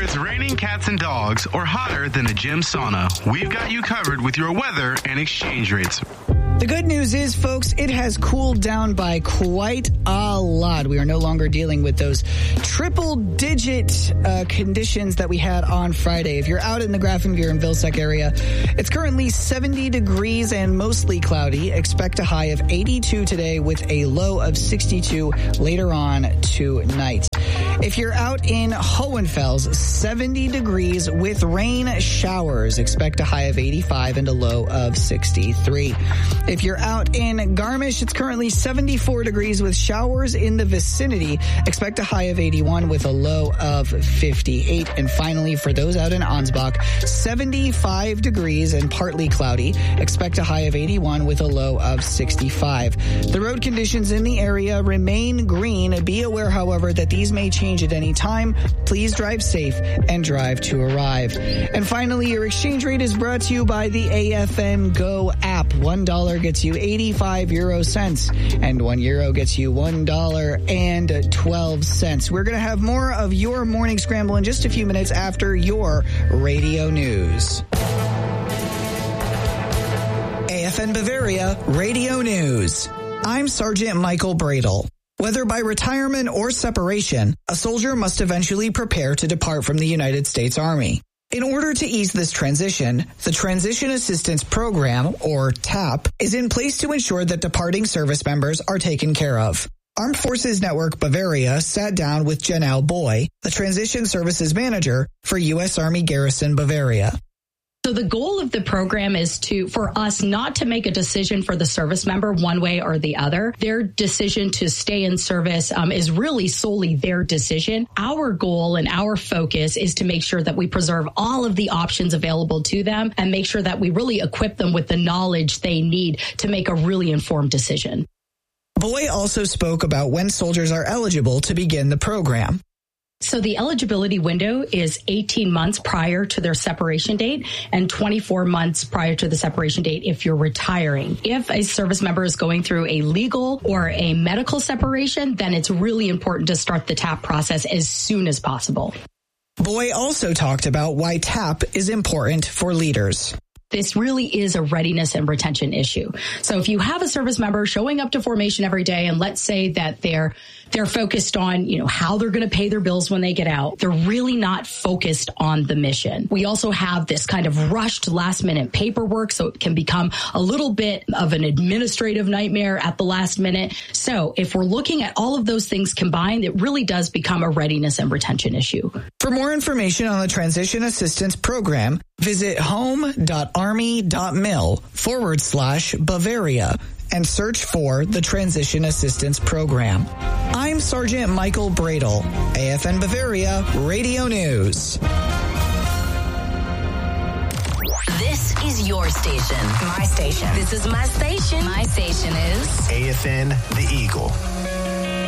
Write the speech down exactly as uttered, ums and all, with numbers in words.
it's raining cats and dogs or hotter than a gym sauna, we've got you covered with your weather and exchange rates. The good news is, folks, it has cooled down by quite a lot. We are no longer dealing with those triple-digit uh, conditions that we had on Friday. If you're out in the Grafenwehr and Vilseck area, it's currently seventy degrees and mostly cloudy. Expect a high of eighty-two today with a low of sixty-two later on tonight. If you're out in Hohenfels, seventy degrees with rain showers. Expect a high of eighty-five and a low of sixty-three. If you're out in Garmisch, it's currently seventy-four degrees with showers in the vicinity. Expect a high of eighty-one with a low of fifty-eight. And finally, for those out in Ansbach, seventy-five degrees and partly cloudy. Expect a high of eighty-one with a low of sixty-five. The road conditions in the area remain green. Be aware, however, that these may change at any time. Please drive safe and drive to arrive. And finally, your exchange rate is brought to you by the A F N Go app. One dollar gets you eighty-five euro cents, and one euro gets you one dollar and twelve cents. We're going to have more of your morning scramble in just a few minutes after your radio news. A F N Bavaria Radio News. I'm Sergeant Michael Bradle. Whether by retirement or separation, a soldier must eventually prepare to depart from the United States Army. In order to ease this transition, the Transition Assistance Program, or TAP, is in place to ensure that departing service members are taken care of. Armed Forces Network Bavaria sat down with Janelle Boy, the Transition Services Manager for U S Army Garrison Bavaria. So the goal of the program is to, for us not to make a decision for the service member one way or the other. Their decision to stay in service um, is really solely their decision. Our goal and our focus is to make sure that we preserve all of the options available to them and make sure that we really equip them with the knowledge they need to make a really informed decision. Boy also spoke about when soldiers are eligible to begin the program. So the eligibility window is eighteen months prior to their separation date and twenty-four months prior to the separation date if you're retiring. If a service member is going through a legal or a medical separation, then it's really important to start the TAP process as soon as possible. Boy also talked about why TAP is important for leaders. This really is a readiness and retention issue. So if you have a service member showing up to formation every day, and let's say that they're they're focused on, you know, how they're going to pay their bills when they get out, they're really not focused on the mission. We also have this kind of rushed last minute paperwork, so it can become a little bit of an administrative nightmare at the last minute. So if we're looking at all of those things combined, it really does become a readiness and retention issue. For more information on the Transition Assistance Program, visit home.army.mil forward slash Bavaria and search for the Transition Assistance Program. I'm Sergeant Michael Bradle, A F N Bavaria Radio News. This is your station. My station. This is my station. My station is A F N The Eagle.